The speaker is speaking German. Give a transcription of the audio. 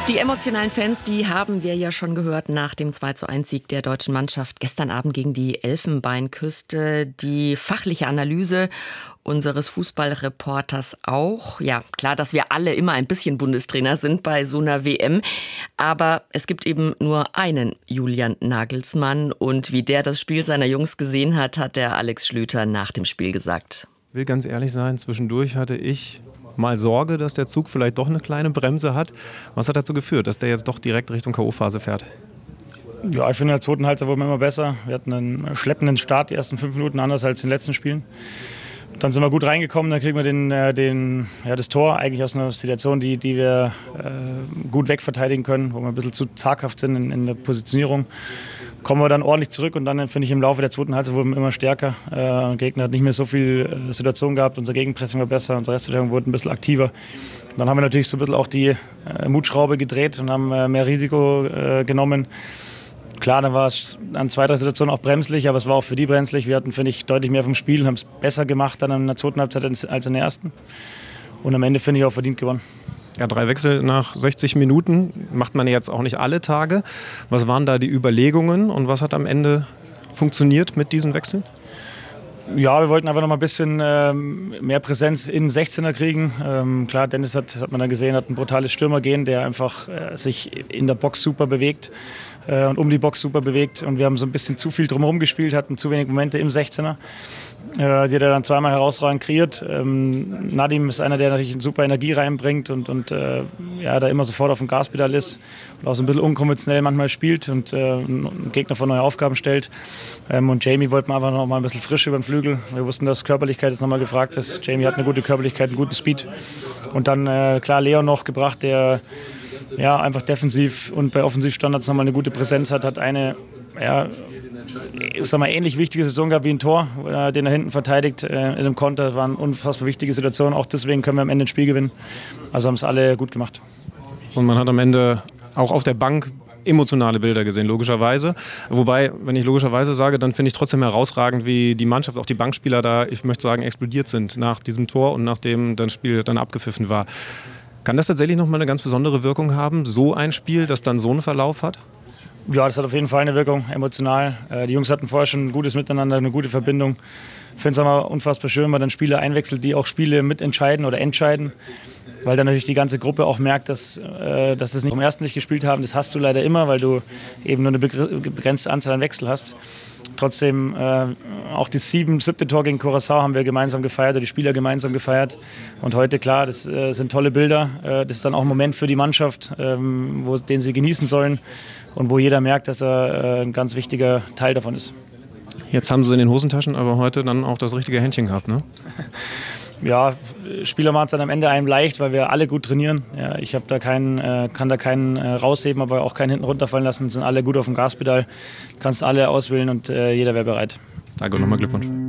Die emotionalen Fans, die haben wir ja schon gehört nach dem 2:1-Sieg der deutschen Mannschaft gestern Abend gegen die Elfenbeinküste. Die fachliche Analyse unseres Fußballreporters auch. Ja, klar, dass wir alle immer ein bisschen Bundestrainer sind bei so einer WM. Aber es gibt eben nur einen Julian Nagelsmann. Und wie der das Spiel seiner Jungs gesehen hat, hat der Alex Schlüter nach dem Spiel gesagt. Ich will ganz ehrlich sein, zwischendurch hatte ich mal Sorge, dass der Zug vielleicht doch eine kleine Bremse hat. Was hat dazu geführt, dass der jetzt doch direkt Richtung K.O.-Phase fährt? Ja, ich finde, in der zweiten Halbzeit wurden wir immer besser. Wir hatten einen schleppenden Start, die ersten 5 Minuten, anders als in den letzten Spielen. Dann sind wir gut reingekommen, dann kriegen wir das Tor eigentlich aus einer Situation, die wir gut wegverteidigen können, wo wir ein bisschen zu zaghaft sind in der Positionierung. Kommen wir dann ordentlich zurück und dann, finde ich, im Laufe der zweiten Halbzeit wurden wir immer stärker. Der Gegner hat nicht mehr so viel Situationen gehabt, unser Gegenpressing war besser, unsere Restverteidigung wurde ein bisschen aktiver. Und dann haben wir natürlich so ein bisschen auch die Mutschraube gedreht und haben mehr Risiko genommen. Klar, dann war es an 2, 3 Situationen auch bremslich, aber es war auch für die bremslich. Wir hatten, finde ich, deutlich mehr vom Spiel und haben es besser gemacht dann in der zweiten Halbzeit als in der ersten. Und am Ende, finde ich, auch verdient gewonnen. Ja, 3 Wechsel nach 60 Minuten macht man jetzt auch nicht alle Tage. Was waren da die Überlegungen und was hat am Ende funktioniert mit diesen Wechseln? Ja, wir wollten einfach noch mal ein bisschen mehr Präsenz in den 16er kriegen. Klar, Dennis hat man da gesehen, hat ein brutales Stürmergehen, der einfach sich in der Box super bewegt und um die Box super bewegt. Und wir haben so ein bisschen zu viel drumherum gespielt, hatten zu wenig Momente im 16er. Die hat er dann zweimal herausragend kreiert. Nadim ist einer, der natürlich eine super Energie reinbringt und da immer sofort auf dem Gaspedal ist und auch so ein bisschen unkonventionell manchmal spielt und einen Gegner vor neue Aufgaben stellt. Und Jamie wollten wir einfach noch mal ein bisschen frisch über den Flügel. Wir wussten, dass Körperlichkeit jetzt nochmal gefragt ist. Jamie hat eine gute Körperlichkeit, einen guten Speed. Und dann klar Leon noch gebracht, der einfach defensiv und bei Offensivstandards nochmal eine gute Präsenz hat eine ähnlich wichtige Situation gehabt wie ein Tor, den er hinten verteidigt in einem Konter. Das war eine unfassbar wichtige Situation. Auch deswegen können wir am Ende ein Spiel gewinnen. Also haben es alle gut gemacht. Und man hat am Ende auch auf der Bank emotionale Bilder gesehen, logischerweise. Wobei, wenn ich logischerweise sage, dann finde ich trotzdem herausragend, wie die Mannschaft, auch die Bankspieler da, ich möchte sagen, explodiert sind nach diesem Tor und nachdem das Spiel dann abgepfiffen war. Kann das tatsächlich nochmal eine ganz besondere Wirkung haben, so ein Spiel, das dann so einen Verlauf hat? Ja, das hat auf jeden Fall eine Wirkung, emotional. Die Jungs hatten vorher schon ein gutes Miteinander, eine gute Verbindung. Ich finde es immer unfassbar schön, wenn man dann Spieler einwechselt, die auch Spiele mitentscheiden oder entscheiden. Weil dann natürlich die ganze Gruppe auch merkt, dass sie es nicht vom ersten nicht gespielt haben. Das hast du leider immer, weil du eben nur eine begrenzte Anzahl an Wechsel hast. Trotzdem, auch das 7. Tor gegen Curaçao haben wir gemeinsam gefeiert, oder die Spieler gemeinsam gefeiert. Und heute, klar, das sind tolle Bilder. Das ist dann auch ein Moment für die Mannschaft, den sie genießen sollen und wo jeder merkt, dass er ein ganz wichtiger Teil davon ist. Jetzt haben sie in den Hosentaschen aber heute dann auch das richtige Händchen gehabt, ne? Ja, Spieler machen es dann am Ende einem leicht, weil wir alle gut trainieren. Ja, ich kann da keinen rausheben, aber auch keinen hinten runterfallen lassen. Sind alle gut auf dem Gaspedal, kannst alle auswählen und jeder wäre bereit. Danke und nochmal Glückwunsch.